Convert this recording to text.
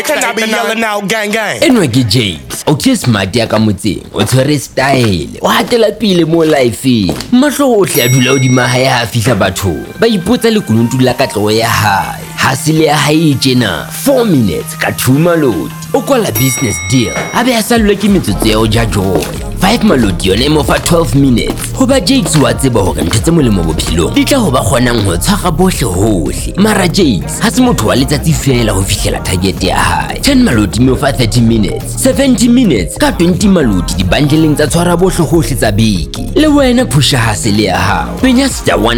Can I be yelling out gang gang? Enwa ke Jakes, o ke smart ya ka motseng, o tshwere style, o hatela pele mo life-eng. Mahlo ohle a dula hodima hae ha fihla bathong, ba ipotsa lekununtu la katleho ya hae. Hasile ya hae tjena, 4 minutes ka 2 malodi. O kwala business deal, a be a sallwe ke metsotso ya ho ja joy. 5 malodi yona e mo fa 12 minutes. Hoba Jakes wa tseba hore ntho tse molemo bophelong di tla ho ba kgonang ho tshwara bohle hohle. Mara Jakes ha se motho wa letsatsi fela ho fihlela target ya hae. 10 malodi mo fa 30 minutes, 70 minutes ka 20 malodi di bundleng tsa tshwara bohle hohle tsa beke. Le wena pusha hasile ya hao, penya *100